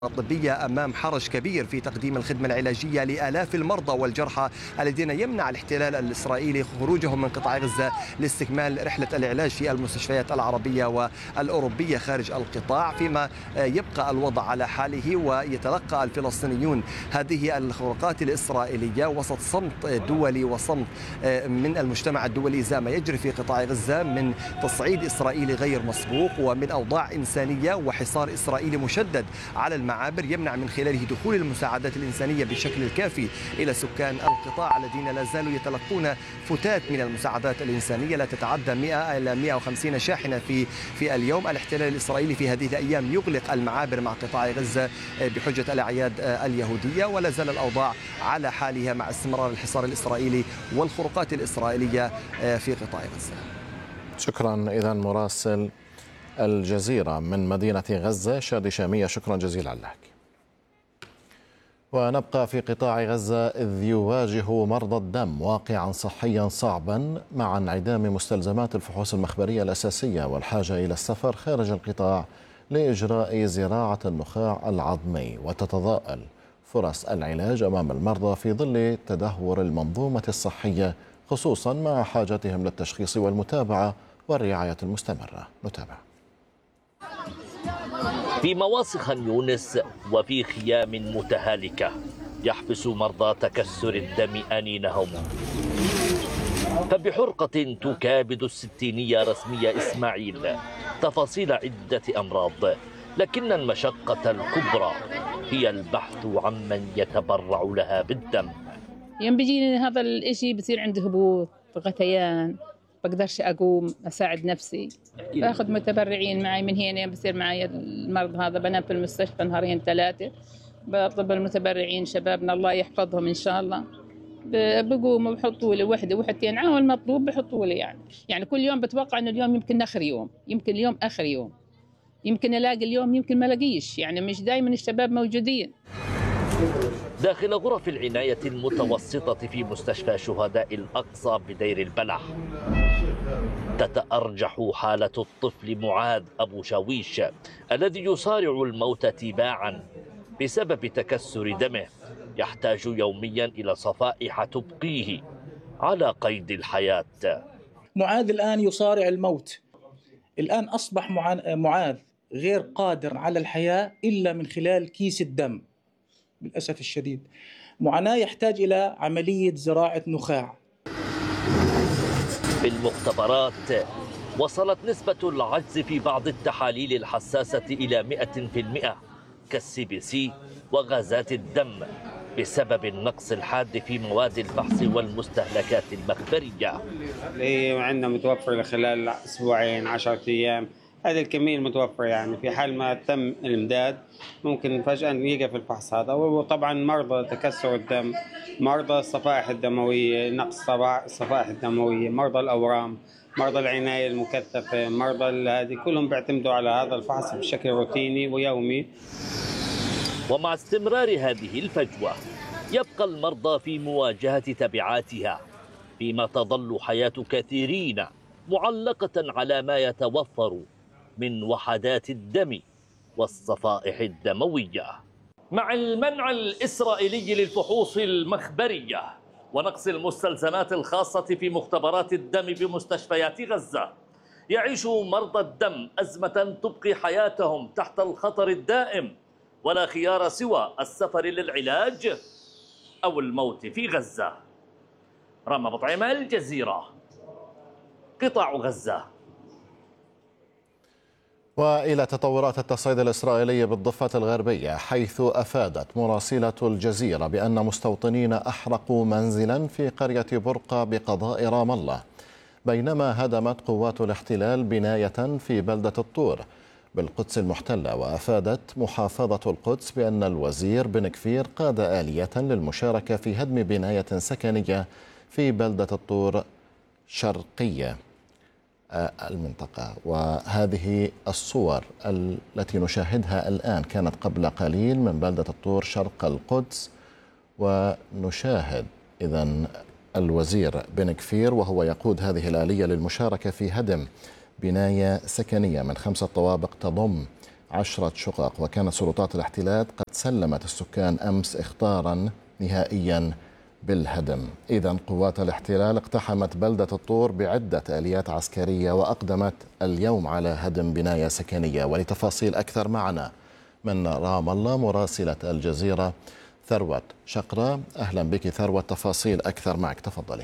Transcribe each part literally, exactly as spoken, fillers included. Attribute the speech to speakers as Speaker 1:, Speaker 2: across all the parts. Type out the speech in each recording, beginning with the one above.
Speaker 1: الطبية أمام حرج كبير في تقديم الخدمة العلاجية لآلاف المرضى والجرحى الذين يمنع الاحتلال الإسرائيلي خروجهم من قطاع غزة لاستكمال رحلة العلاج في المستشفيات العربية والأوروبية خارج القطاع، فيما يبقى الوضع على حاله ويتلقى الفلسطينيون هذه الخروقات الإسرائيلية وسط صمت دولي وصمت من المجتمع الدولي إزاء ما يجري في قطاع غزة من تصعيد إسرائيلي غير مسبوق ومن أوضاع إنسانية وحصار إسرائيلي مشدد على المعابر يمنع من خلاله دخول المساعدات الإنسانية بالشكل الكافي إلى سكان القطاع الذين لا زالوا يتلقون فتات من المساعدات الإنسانية لا تتعدى مئة إلى مئة وخمسين شاحنة في في اليوم. الاحتلال الإسرائيلي في هذه الأيام يغلق المعابر مع قطاع غزة بحجة الأعياد اليهودية، ولا زال الأوضاع على حالها مع استمرار الحصار الإسرائيلي والخروقات الإسرائيلية في قطاع غزة.
Speaker 2: شكرا. إذن مراسل الجزيرة من مدينة غزة شادي شامية، شكرا جزيلا لك. ونبقى في قطاع غزة إذ يواجه مرضى الدم واقعا صحيا صعبا مع انعدام مستلزمات الفحوص المخبرية الأساسية والحاجة إلى السفر خارج القطاع لإجراء زراعة النخاع العظمي، وتتضاءل فرص العلاج أمام المرضى في ظل تدهور المنظومة الصحية خصوصا مع حاجتهم للتشخيص والمتابعة والرعاية المستمرة. نتابع.
Speaker 3: في مواصي خان يونس وفي خيام متهالكة يحبس مرضى تكسر الدم أنينهم، فبحرقة تكابد الستينية رسمية إسماعيل تفاصيل عدة أمراض، لكن المشقة الكبرى هي البحث عمن يتبرع لها بالدم.
Speaker 4: يوم بيجيني هذا الإشي بصير عندي هبوط، غثيان، بقدرش أقوم أساعد نفسي، باخذ متبرعين معي من هنا. بصير معي المرض هذا بنام في المستشفى نهارين ثلاثة، بطلب المتبرعين شبابنا الله يحفظهم إن شاء الله، بقوموا بحطوا لي وحدة وحدتين عاون المطلوب بحطوا لي يعني يعني كل يوم بتوقع إنه اليوم يمكن آخر يوم، يمكن اليوم آخر يوم، يمكن ألاقي اليوم يمكن ما ألاقيش، يعني مش دائما الشباب موجودين.
Speaker 3: داخل غرف العناية المتوسطة في مستشفى شهداء الأقصى بدير البلح تتأرجح حالة الطفل معاذ أبو شاويش الذي يصارع الموت تباعا بسبب تكسر دمه، يحتاج يوميا إلى صفائح تبقيه على قيد الحياة.
Speaker 5: معاذ الآن يصارع الموت، الآن أصبح معاذ غير قادر على الحياة إلا من خلال كيس الدم للأسف الشديد. معاناة يحتاج إلى عملية زراعة نخاع.
Speaker 3: في المختبرات وصلت نسبة العجز في بعض التحاليل الحساسة إلى مئة في المئة كالسي بي سي وغازات الدم بسبب النقص الحاد في مواد الفحص والمستهلكات المخبرية.
Speaker 6: هي عندنا متوفر خلال أسبوعين عشرة أيام، هذه الكمية المتوفرة، يعني في حال ما تم الإمداد ممكن فجأة يقف الفحص هذا. وطبعا مرضى تكسر الدم، مرضى الصفائح الدموية، نقص الصفائح الدموية، مرضى الأورام، مرضى العناية المكثفة، مرضى هذه كلهم بيعتمدوا على هذا الفحص بشكل روتيني ويومي.
Speaker 3: ومع استمرار هذه الفجوة يبقى المرضى في مواجهة تبعاتها، فيما تظل حياة كثيرين معلقة على ما يتوفر من وحدات الدم والصفائح الدموية. مع المنع الإسرائيلي للفحوص المخبرية ونقص المستلزمات الخاصة في مختبرات الدم بمستشفيات غزة، يعيش مرضى الدم أزمة تبقي حياتهم تحت الخطر الدائم، ولا خيار سوى السفر للعلاج أو الموت في غزة. رامي بطعيمة، الجزيرة، قطاع غزة.
Speaker 2: وإلى تطورات التصعيد الإسرائيلي بالضفة الغربية، حيث أفادت مراسلة الجزيرة بأن مستوطنين أحرقوا منزلا في قرية برقة بقضاء رام الله، بينما هدمت قوات الاحتلال بناية في بلدة الطور بالقدس المحتلة. وأفادت محافظة القدس بأن الوزير بن كفير قاد آلية للمشاركة في هدم بناية سكنية في بلدة الطور شرقية المنطقة. وهذه الصور التي نشاهدها الآن كانت قبل قليل من بلدة الطور شرق القدس، ونشاهد إذن الوزير بن كفير وهو يقود هذه الآلية للمشاركة في هدم بناية سكنية من خمسة طوابق تضم عشرة شقق. وكانت سلطات الاحتلال قد سلمت السكان أمس إخطارا نهائيا بالهدم. إذن قوات الاحتلال اقتحمت بلدة الطور بعدة آليات عسكرية وأقدمت اليوم على هدم بناية سكنية. ولتفاصيل أكثر معنا من رام الله مراسلة الجزيرة ثروت شقرة. أهلا بك ثروت، تفاصيل أكثر معك، تفضلي.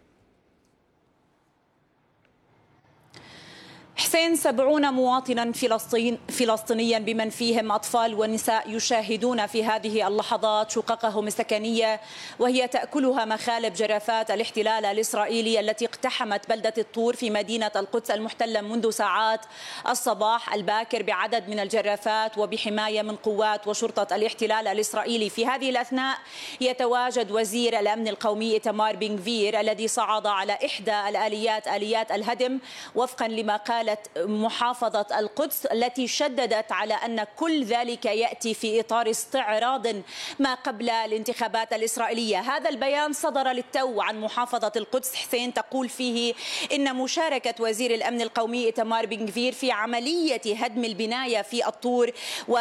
Speaker 7: حسين، سبعون مواطنا فلسطين فلسطينيا بمن فيهم أطفال ونساء يشاهدون في هذه اللحظات شققهم السكنية وهي تأكلها مخالب جرافات الاحتلال الإسرائيلي التي اقتحمت بلدة الطور في مدينة القدس المحتلة منذ ساعات الصباح الباكر بعدد من الجرافات وبحماية من قوات وشرطة الاحتلال الإسرائيلي. في هذه الأثناء يتواجد وزير الأمن القومي إيتمار بن غفير الذي صعد على إحدى الآليات آليات الهدم وفقا لما قال محافظة القدس التي شددت على أن كل ذلك يأتي في إطار استعراض ما قبل الانتخابات الإسرائيلية. هذا البيان صدر للتو عن محافظة القدس حسين، تقول فيه إن مشاركة وزير الأمن القومي إيتمار بن غفير في عملية هدم البناية في الطور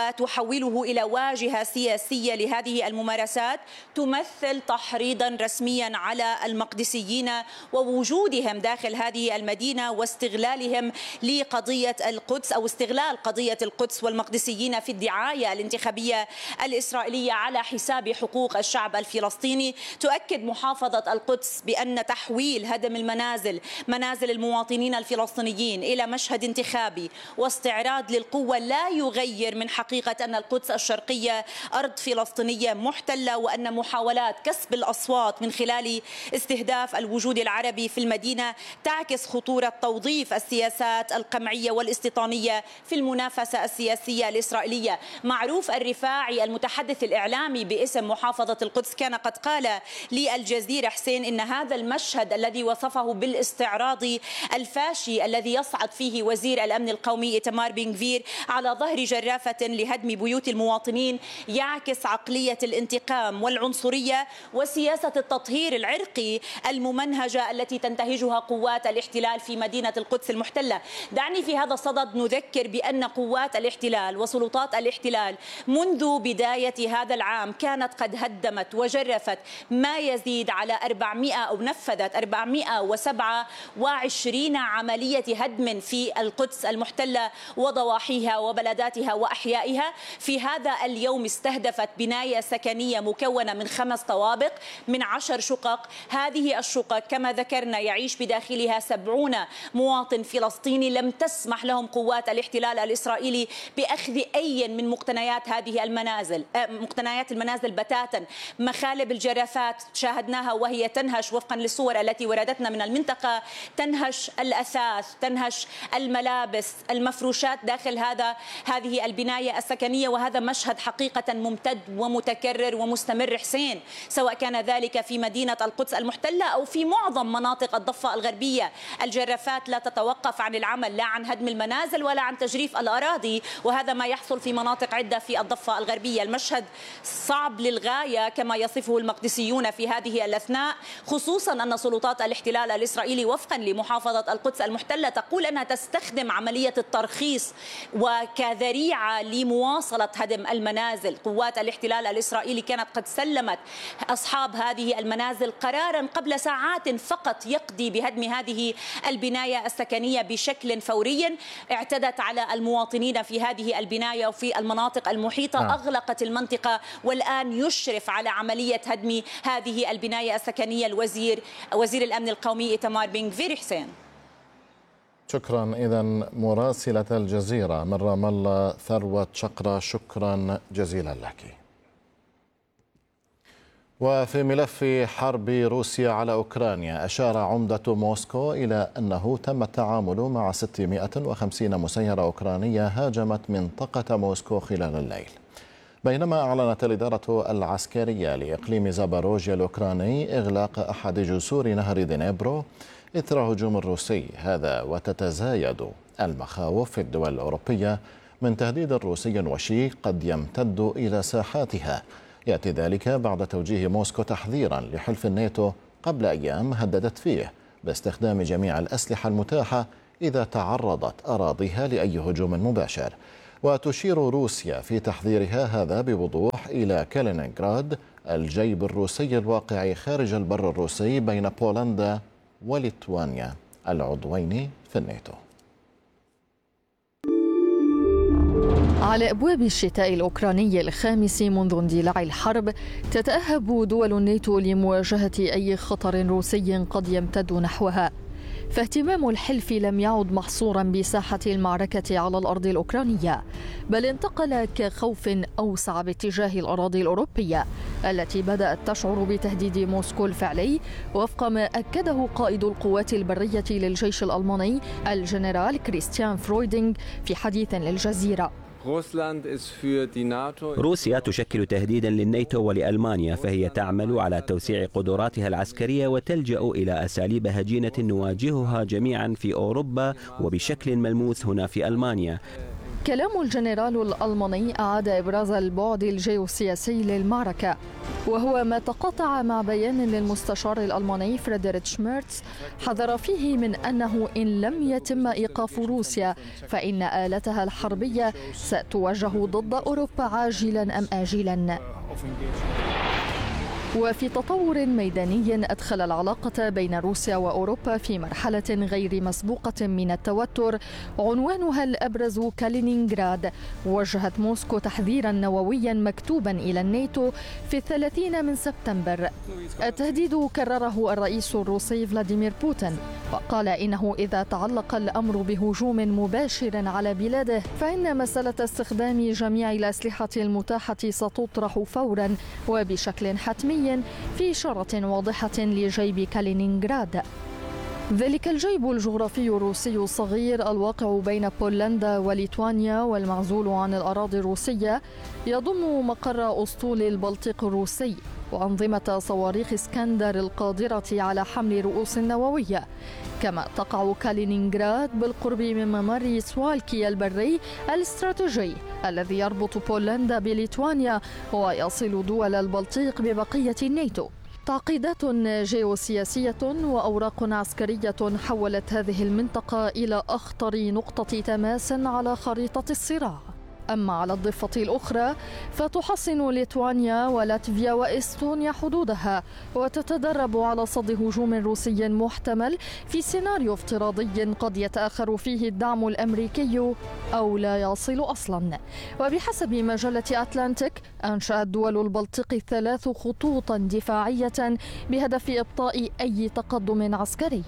Speaker 7: وتحوله إلى واجهة سياسية لهذه الممارسات تمثل تحريضا رسميا على المقدسيين ووجودهم داخل هذه المدينة واستغلالهم لقضية القدس أو استغلال قضية القدس والمقدسيين في الدعاية الانتخابية الإسرائيلية على حساب حقوق الشعب الفلسطيني. تؤكد محافظة القدس بأن تحويل هدم المنازل منازل المواطنين الفلسطينيين إلى مشهد انتخابي واستعراض للقوة لا يغير من حقيقة أن القدس الشرقية أرض فلسطينية محتلة، وأن محاولات كسب الأصوات من خلال استهداف الوجود العربي في المدينة تعكس خطورة توظيف السياسات القمعية والاستيطانية في المنافسة السياسية الإسرائيلية. معروف الرفاعي المتحدث الإعلامي باسم محافظة القدس كان قد قال للجزيرة حسين إن هذا المشهد الذي وصفه بالاستعراضي الفاشي الذي يصعد فيه وزير الأمن القومي إيتمار بن غفير على ظهر جرافة لهدم بيوت المواطنين يعكس عقلية الانتقام والعنصرية وسياسة التطهير العرقي الممنهجة التي تنتهجها قوات الاحتلال في مدينة القدس المحتلة. دعني في هذا الصدد نذكر بأن قوات الاحتلال وسلطات الاحتلال منذ بداية هذا العام كانت قد هدمت وجرفت ما يزيد على أربعمائة أو نفذت أربعمائة وسبعة وعشرين عملية هدم في القدس المحتلة وضواحيها وبلداتها وأحيائها. في هذا اليوم استهدفت بناية سكنية مكونة من خمس طوابق من عشر شقق. هذه الشقق كما ذكرنا يعيش بداخلها سبعون مواطن فلسطيني. لم تسمح لهم قوات الاحتلال الإسرائيلي بأخذ أي من مقتنيات هذه المنازل مقتنيات المنازل بتاتا. مخالب الجرافات شاهدناها وهي تنهش وفقا للصور التي وردتنا من المنطقة، تنهش الأثاث، تنهش الملابس، المفروشات داخل هذا هذه البناية السكنية. وهذا مشهد حقيقة ممتد ومتكرر ومستمر حسين، سواء كان ذلك في مدينة القدس المحتلة أو في معظم مناطق الضفة الغربية. الجرافات لا تتوقف عن العمل لا عن هدم المنازل ولا عن تجريف الأراضي، وهذا ما يحصل في مناطق عدة في الضفة الغربية. المشهد صعب للغاية كما يصفه المقدسيون في هذه الأثناء، خصوصا أن سلطات الاحتلال الإسرائيلي وفقا لمحافظة القدس المحتلة تقول أنها تستخدم عملية الترخيص وكذريعة لمواصلة هدم المنازل. قوات الاحتلال الإسرائيلي كانت قد سلمت أصحاب هذه المنازل قرارا قبل ساعات فقط يقضي بهدم هذه البناية السكنية بشكل فوري. اعتدت على المواطنين في هذه البناية وفي المناطق المحيطة، آه. أغلقت المنطقة والآن يشرف على عملية هدم هذه البناية السكنية الوزير وزير الأمن القومي إيتمار بن غفير. حسين،
Speaker 2: شكرا. إذا مراسلة الجزيرة من رام الله ثروت شقرة، شكرا جزيلا لك. وفي ملف حرب روسيا على أوكرانيا، أشار عمدة موسكو إلى أنه تم التعامل مع ستمائة وخمسين مسيرة أوكرانية هاجمت منطقة موسكو خلال الليل. بينما أعلنت الإدارة العسكرية لإقليم زاباروجيا الأوكراني إغلاق أحد جسور نهر دنيبرو إثر هجوم الروسي هذا، وتتزايد المخاوف في الدول الأوروبية من تهديد روسي وشيك قد يمتد إلى ساحاتها. يأتي ذلك بعد توجيه موسكو تحذيرا لحلف الناتو قبل أيام هددت فيه باستخدام جميع الأسلحة المتاحة إذا تعرضت أراضيها لأي هجوم مباشر. وتشير روسيا في تحذيرها هذا بوضوح إلى كالينينغراد الجيب الروسي الواقع خارج البر الروسي بين بولندا وليتوانيا العضوين في الناتو.
Speaker 8: على أبواب الشتاء الأوكراني الخامس منذ اندلاع الحرب، تتأهب دول الناتو لمواجهة أي خطر روسي قد يمتد نحوها، فاهتمام الحلف لم يعد محصورا بساحة المعركة على الأرض الأوكرانية، بل انتقل كخوف أوسع باتجاه الأراضي الأوروبية التي بدأت تشعر بتهديد موسكو الفعلي، وفق ما أكده قائد القوات البرية للجيش الألماني الجنرال كريستيان فرويدينغ في حديث للجزيرة.
Speaker 9: روسيا تشكل تهديدا للناتو ولألمانيا، فهي تعمل على توسيع قدراتها العسكرية وتلجأ إلى أساليب هجينة نواجهها جميعا في أوروبا وبشكل ملموس هنا في ألمانيا.
Speaker 8: كلام الجنرال الألماني أعاد إبراز البعد الجيوسياسي للمعركة، وهو ما تقاطع مع بيان للمستشار الألماني فريدريتش ميرتز حذر فيه من أنه إن لم يتم إيقاف روسيا فإن آلتها الحربية ستوجه ضد أوروبا عاجلا أم آجلا. وفي تطور ميداني أدخل العلاقة بين روسيا وأوروبا في مرحلة غير مسبوقة من التوتر، عنوانها الأبرز كالينينغراد وجهت موسكو تحذيرا نوويا مكتوبا إلى الناتو في الثلاثين من سبتمبر. التهديد كرره الرئيس الروسي فلاديمير بوتين، وقال إنه إذا تعلق الأمر بهجوم مباشر على بلاده فإن مسألة استخدام جميع الأسلحة المتاحة ستطرح فورا وبشكل حتمي، في إشارة واضحة لجيب كالينينغراد. ذلك الجيب الجغرافي الروسي الصغير الواقع بين بولندا وليتوانيا والمعزول عن الأراضي الروسية يضم مقر أسطول البلطيق الروسي وأنظمة صواريخ اسكندر القادرة على حمل رؤوس نووية، كما تقع كالينينغراد بالقرب من ممر سوالكي البري الاستراتيجي الذي يربط بولندا بليتوانيا ويصل دول البلطيق ببقية الناتو. تعقيدات جيوسياسية وأوراق عسكرية حولت هذه المنطقة إلى أخطر نقطة تماس على خريطة الصراع. أما على الضفة الأخرى فتحصن ليتوانيا ولاتفيا وإستونيا حدودها وتتدرب على صد هجوم روسي محتمل في سيناريو افتراضي قد يتأخر فيه الدعم الأمريكي أو لا يصل أصلا. وبحسب مجلة أتلانتيك أنشأت دول البلطيق ثلاث خطوطا دفاعية بهدف إبطاء أي تقدم عسكري،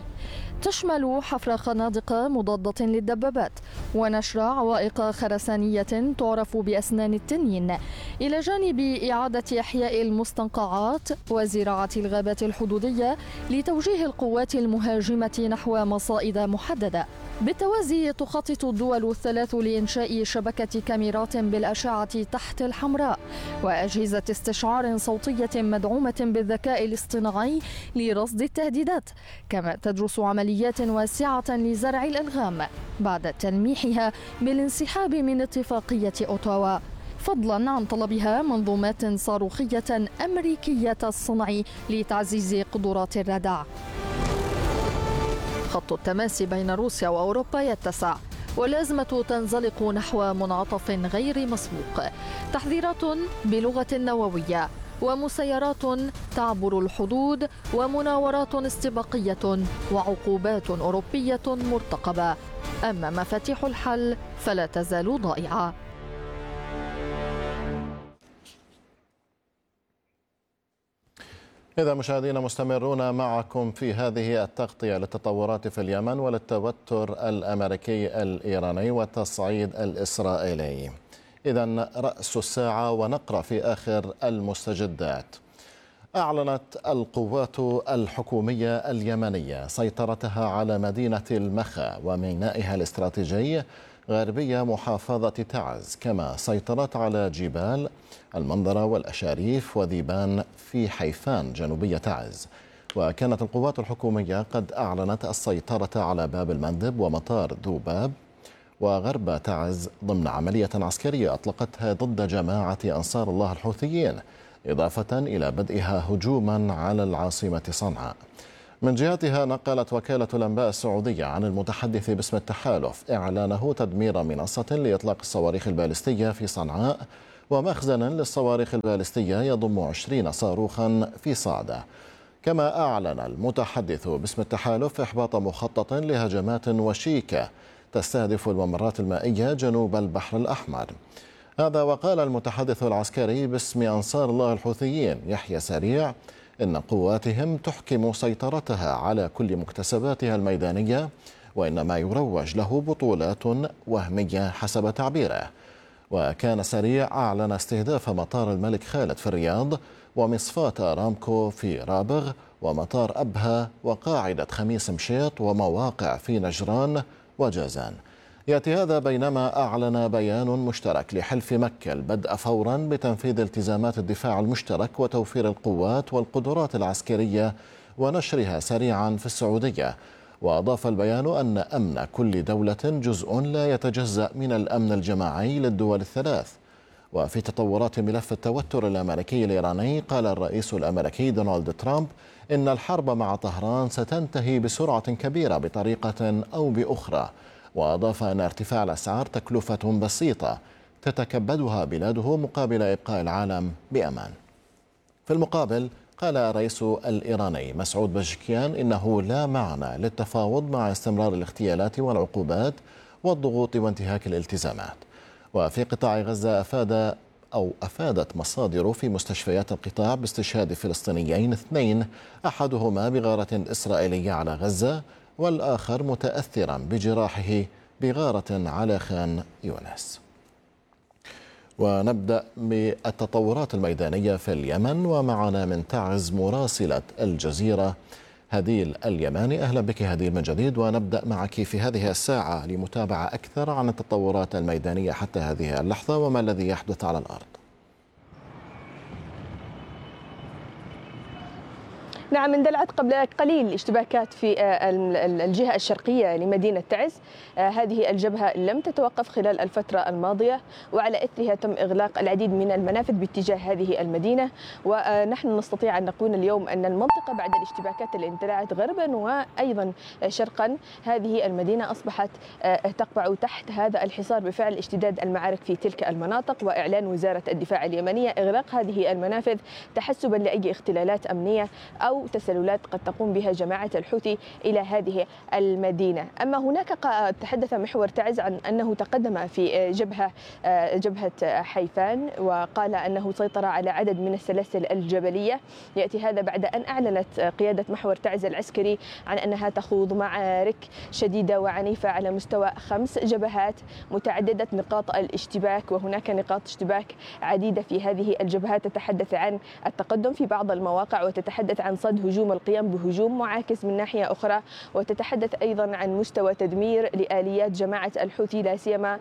Speaker 8: تشمل حفر خنادق مضادة للدبابات ونشر عوائق خرسانية تعرف بأسنان التنين، إلى جانب إعادة إحياء المستنقعات وزراعة الغابات الحدودية لتوجيه القوات المهاجمة نحو مصائد محددة. بالتوازي تخطط الدول الثلاث لإنشاء شبكة كاميرات بالأشعة تحت الحمراء وأجهزة استشعار صوتية مدعومة بالذكاء الاصطناعي لرصد التهديدات، كما تدرس عمليات واسعة لزرع الألغام بعد تلميحها بالانسحاب من اتفاقية أوتاوا، فضلا عن طلبها منظومات صاروخية أمريكية الصنع لتعزيز قدرات الردع. خط التماس بين روسيا وأوروبا يتسع والأزمة تنزلق نحو منعطف غير مسبوق، تحذيرات بلغة نووية ومسيرات تعبر الحدود ومناورات استباقية وعقوبات أوروبية مرتقبة. أما مفاتيح الحل فلا تزال ضائعة.
Speaker 2: إذا مشاهدينا مستمرون معكم في هذه التغطية للتطورات في اليمن وللتوتر الأمريكي الإيراني والتصعيد الإسرائيلي. إذن رأس الساعة ونقرأ في آخر المستجدات. أعلنت القوات الحكومية اليمنية سيطرتها على مدينة المخا ومينائها الاستراتيجي غربية محافظة تعز، كما سيطرت على جبال المنظرة والأشاريف وذيبان في حيفان جنوبية تعز. وكانت القوات الحكومية قد أعلنت السيطرة على باب المندب ومطار ذوباب وغرب تعز ضمن عملية عسكرية أطلقتها ضد جماعة أنصار الله الحوثيين، إضافة إلى بدئها هجوما على العاصمة صنعاء. من جهتها نقلت وكالة الأنباء السعودية عن المتحدث باسم التحالف إعلانه تدمير منصة لإطلاق الصواريخ البالستية في صنعاء ومخزنا للصواريخ البالستية يضم عشرين صاروخا في صعدة. كما أعلن المتحدث باسم التحالف إحباط مخطط لهجمات وشيكة تستهدف الممرات المائية جنوب البحر الأحمر. هذا وقال المتحدث العسكري باسم أنصار الله الحوثيين يحيى سريع إن قواتهم تحكم سيطرتها على كل مكتسباتها الميدانية وإن ما يروج له بطولات وهمية حسب تعبيره. وكان سريع أعلن استهداف مطار الملك خالد في الرياض ومصفاة أرامكو في رابغ ومطار أبها وقاعدة خميس مشيط ومواقع في نجران وجازان. يأتي هذا بينما أعلن بيان مشترك لحلف مكة البدء فورا بتنفيذ التزامات الدفاع المشترك وتوفير القوات والقدرات العسكرية ونشرها سريعا في السعودية. وأضاف البيان أن أمن كل دولة جزء لا يتجزأ من الأمن الجماعي للدول الثلاث. وفي تطورات ملف التوتر الأمريكي الإيراني قال الرئيس الأمريكي دونالد ترامب إن الحرب مع طهران ستنتهي بسرعة كبيرة بطريقة أو بأخرى. وأضاف أن ارتفاع الأسعار تكلفة بسيطة تتكبدها بلاده مقابل إبقاء العالم بأمان. في المقابل قال الرئيس الإيراني مسعود بزشكيان إنه لا معنى للتفاوض مع استمرار الاغتيالات والعقوبات والضغوط وانتهاك الالتزامات. وفي قطاع غزة أفاد أو أفادت مصادر في مستشفيات القطاع باستشهاد فلسطينيين اثنين، أحدهما بغارة إسرائيلية على غزة والآخر متأثرا بجراحه بغارة على خان يونس. ونبدأ بالتطورات الميدانية في اليمن ومعنا من تعز مراسلة الجزيرة هديل اليماني. أهلا بك هديل من جديد، ونبدأ معك في هذه الساعة لمتابعة أكثر عن التطورات الميدانية حتى هذه اللحظة وما الذي يحدث على الأرض.
Speaker 10: نعم، اندلعت قبل قليل اشتباكات في الجهة الشرقية لمدينة تعز. هذه الجبهة لم تتوقف خلال الفترة الماضية، وعلى إثرها تم إغلاق العديد من المنافذ باتجاه هذه المدينة. ونحن نستطيع أن نقول اليوم أن المنطقة بعد الاشتباكات اللي اندلعت غربا وأيضا شرقا، هذه المدينة أصبحت تقع تحت هذا الحصار بفعل اشتداد المعارك في تلك المناطق، وإعلان وزارة الدفاع اليمنية إغلاق هذه المنافذ تحسبا لأي اختلالات أمنية أو تسللات قد تقوم بها جماعة الحوثي إلى هذه المدينة. أما هناك تحدث محور تعز عن أنه تقدم في جبهة جبهة حيفان، وقال أنه سيطر على عدد من السلاسل الجبلية. يأتي هذا بعد أن أعلنت قيادة محور تعز العسكري عن أنها تخوض معارك شديدة وعنيفة على مستوى خمس جبهات متعددة نقاط الاشتباك، وهناك نقاط اشتباك عديدة في هذه الجبهات تتحدث عن التقدم في بعض المواقع، وتتحدث عن صد هجوم القيام بهجوم معاكس من ناحية أخرى، وتتحدث أيضا عن مستوى تدمير لآليات جماعة الحوثي لا سيما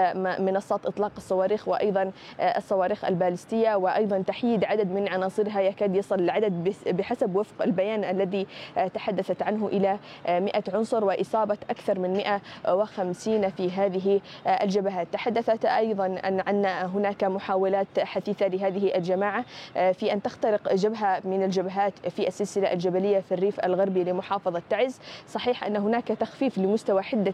Speaker 10: منصات إطلاق الصواريخ وأيضا الصواريخ البالستية، وأيضا تحييد عدد من عناصرها يكاد يصل العدد بحسب وفق البيان الذي تحدثت عنه إلى مئة عنصر، وإصابة أكثر من مئة وخمسين في هذه الجبهات. تحدثت أيضا أن أن هناك محاولات حثيثة لهذه الجماعة في أن تخترق جبهة من الجبهات في السلسلة الجبلية في الريف الغربي لمحافظة تعز. صحيح أن هناك تخفيف لمستوى حدة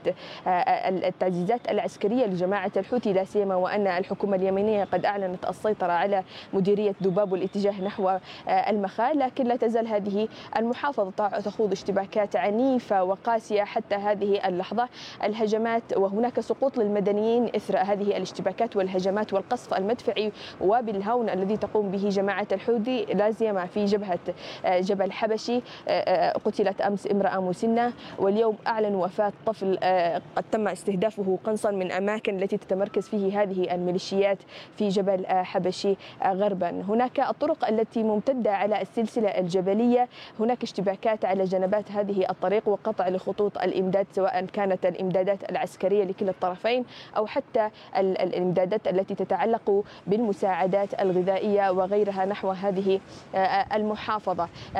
Speaker 10: التعزيزات العسكرية لجماعة الحوثي لا سيما وأن الحكومة اليمنية قد أعلنت السيطرة على مديرية دباب والاتجاه نحو المخا، لكن لا تزال هذه المحافظة تخوض اشتباكات عنيفة وقاسية حتى هذه اللحظة. الهجمات وهناك سقوط للمدنيين إثر هذه الاشتباكات والهجمات والقصف المدفعي وبالهون الذي تقوم به جماعة الحوثي لا سيما في جبهة جبل حبشي. قتلت أمس امرأة مسنة، واليوم أعلن وفاة طفل قد تم استهدافه قنصا من أماكن التي تتمركز فيه هذه الميليشيات في جبل حبشي غربا. هناك الطرق التي ممتدة على السلسلة الجبلية، هناك اشتباكات على جنبات هذه الطريق وقطع لخطوط الإمداد سواء كانت الإمدادات العسكرية لكلا الطرفين أو حتى الإمدادات التي تتعلق بالمساعدات الغذائية وغيرها نحو هذه المحافظة.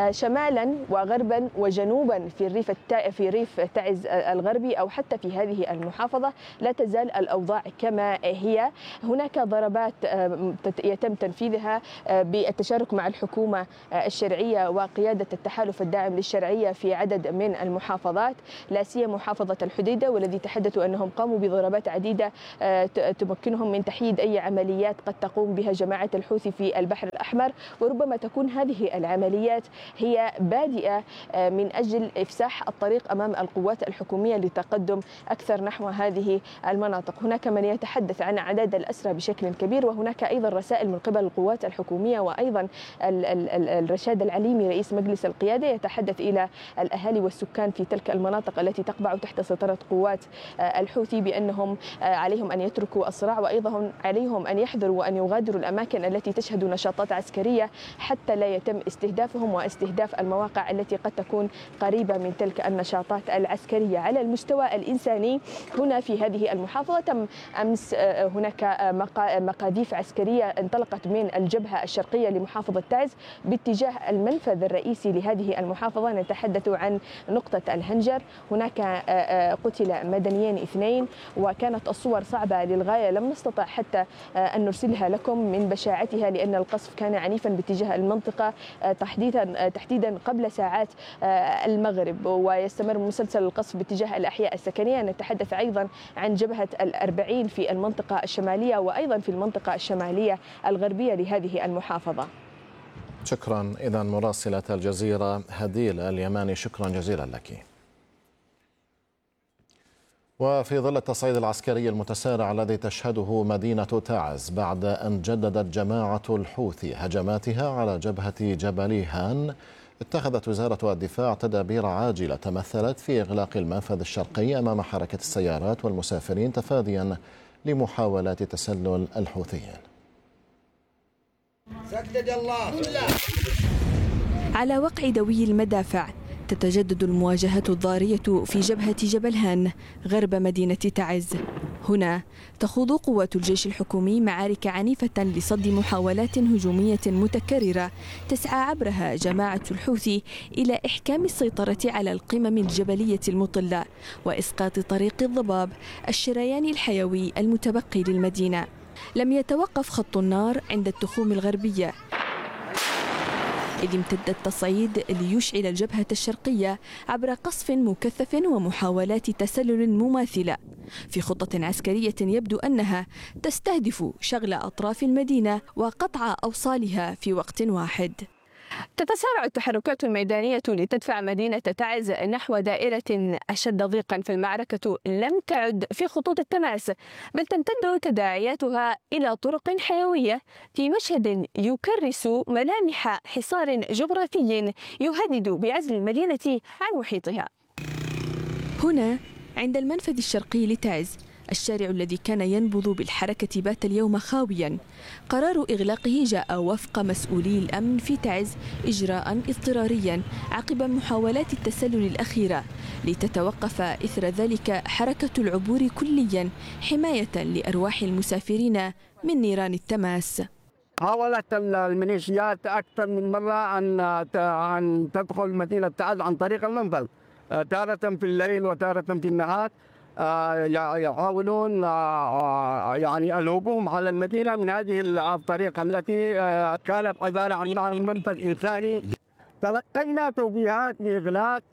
Speaker 10: شمالا وغربا وجنوبا في الريف في ريف تعز الغربي أو حتى في هذه المحافظة لا تزال الأوضاع كما هي. هناك ضربات يتم تنفيذها بالتشارك مع الحكومة الشرعية وقيادة التحالف الداعم للشرعية في عدد من المحافظات، لا سيما محافظة الحديدة، والذي تحدثوا أنهم قاموا بضربات عديدة تمكنهم من تحييد أي عمليات قد تقوم بها جماعة الحوثي في البحر الأحمر. وربما تكون هذه العمليات هي بادئة من أجل إفساح الطريق أمام القوات الحكومية للتقدم أكثر نحو هذه المناطق. هناك من يتحدث عن أعداد الأسرى بشكل كبير، وهناك أيضا رسائل من قبل القوات الحكومية، وأيضا الرشاد العليمي رئيس مجلس القيادة يتحدث إلى الأهالي والسكان في تلك المناطق التي تقبع تحت سيطرة قوات الحوثي بأنهم عليهم أن يتركوا الصراع، وأيضا عليهم أن يحذروا وأن يغادروا الأماكن التي تشهد نشاطات عسكرية حتى لا يتم استهدافهم واستهداف المواقع التي قد تكون قريبة من تلك النشاطات العسكرية. على المستوى الإنساني هنا في هذه المحافظة تم أمس هناك مقاذيف عسكرية انطلقت من الجبهة الشرقية لمحافظة تعز باتجاه المنفذ الرئيسي لهذه المحافظة. نتحدث عن نقطة الهنجر، هناك قتل مدنيين اثنين، وكانت الصور صعبة للغاية، لم نستطع حتى أن نرسلها لكم من بشاعتها لأن القصف كان عنيفا باتجاه المنطقة تحديدا تحديدا قبل ساعات المغرب، ويستمر مسلسل القصف باتجاه الأحياء السكنية. نتحدث أيضا عن جبهة الأربعين في المنطقة الشمالية وأيضا في المنطقة الشمالية الغربية لهذه المحافظة.
Speaker 2: شكرا. إذا مراسلة الجزيرة هديل اليماني، شكرا جزيلا لك. وفي ظل التصعيد العسكري المتسارع الذي تشهده مدينة تعز بعد أن جددت جماعة الحوثي هجماتها على جبهة جبل هان، اتخذت وزارة الدفاع تدابير عاجلة تمثلت في إغلاق المنفذ الشرقي أمام حركة السيارات والمسافرين تفاديا لمحاولات تسلل الحوثيين.
Speaker 11: سدد الله.
Speaker 12: على وقع دوي المدافع تتجدد المواجهات الضارية في جبهة جبل هان غرب مدينة تعز. هنا تخوض قوات الجيش الحكومي معارك عنيفة لصد محاولات هجومية متكررة تسعى عبرها جماعة الحوثي إلى إحكام السيطرة على القمم الجبلية المطلة وإسقاط طريق الضباب الشريان الحيوي المتبقي للمدينة. لم يتوقف خط النار عند التخوم الغربية، إذ امتد التصعيد ليشعل الجبهة الشرقية عبر قصف مكثف ومحاولات تسلل مماثلة في خطة عسكرية يبدو أنها تستهدف شغل أطراف المدينة وقطع أوصالها في وقت واحد.
Speaker 10: تتسارع التحركات الميدانية لتدفع مدينة تعز نحو دائرة أشد ضيقا، في المعركة لم تعد في خطوط التماس، بل تمتد تداعياتها إلى طرق حيوية في مشهد يكرس ملامح حصار جغرافي يهدد بعزل المدينة عن محيطها.
Speaker 12: هنا عند المنفذ الشرقي لتعز، الشارع الذي كان ينبض بالحركة بات اليوم خاويا. قرار إغلاقه جاء وفق مسؤولي الأمن في تعز إجراء اضطراريا عقب محاولات التسلل الأخيرة، لتتوقف إثر ذلك حركة العبور كليا حماية لأرواح المسافرين من نيران التماس.
Speaker 11: حاولت الميليشيات أكثر من مرة أن أن تدخل مدينة تعز عن طريق المنفذ، تارة في الليل وتارة في النهار، يحاولون يعني الهجوم على المدينة من هذه الطريقة التي كانت عبارة عن منفذ إنساني. تلقينا توجيهات بإغلاق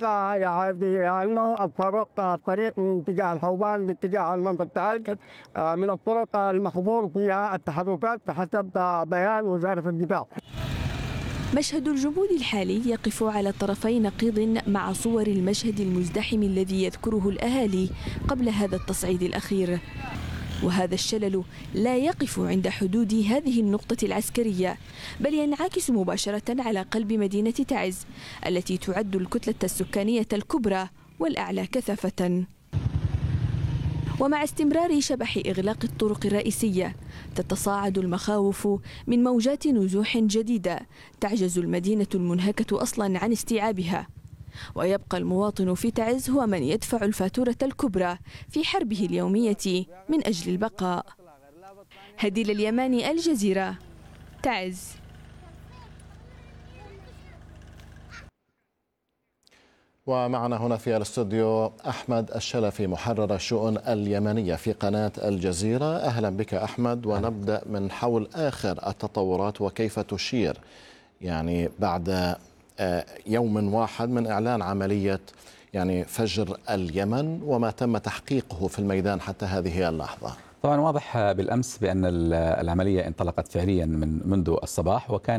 Speaker 11: يعني الطرق الطريق من اتجاه الحوبان باتجاه المنفذ تعز من الطرق المحظور فيها التحركات بحسب بيان وزارة الدفاع.
Speaker 12: مشهد الجمود الحالي يقف على طرفي نقيض مع صور المشهد المزدحم الذي يذكره الأهالي قبل هذا التصعيد الأخير. وهذا الشلل لا يقف عند حدود هذه النقطة العسكرية، بل ينعكس مباشرة على قلب مدينة تعز التي تعد الكتلة السكانية الكبرى والأعلى كثافة. ومع استمرار شبح إغلاق الطرق الرئيسية تتصاعد المخاوف من موجات نزوح جديدة تعجز المدينة المنهكة أصلا عن استيعابها، ويبقى المواطن في تعز هو من يدفع الفاتورة الكبرى في حربه اليومية من أجل البقاء. هديل اليماني، الجزيرة، تعز.
Speaker 2: ومعنا هنا في الاستوديو أحمد الشلفي محرر الشؤون اليمنية في قناة الجزيرة. أهلا بك أحمد، ونبدأ من حول آخر التطورات وكيف تشير يعني بعد يوم واحد من إعلان عملية يعني فجر اليمن وما تم تحقيقه في الميدان حتى هذه اللحظة.
Speaker 13: طبعا واضح بالأمس بأن العملية انطلقت فعليا من منذ الصباح، وكان